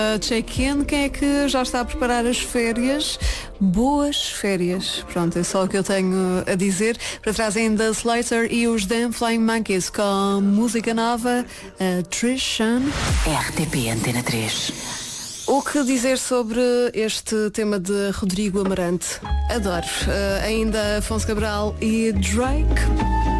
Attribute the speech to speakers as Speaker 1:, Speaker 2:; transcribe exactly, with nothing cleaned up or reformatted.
Speaker 1: Check-in, quem é que já está a preparar as férias? Boas férias. Pronto, é só o que eu tenho a dizer. Para trás ainda Slater e os Damn Flying Monkeys com música nova, a Trishan.
Speaker 2: R T P Antena três.
Speaker 1: O que dizer sobre este tema de Rodrigo Amarante? Adoro. Uh, ainda Afonso Cabral e Drake.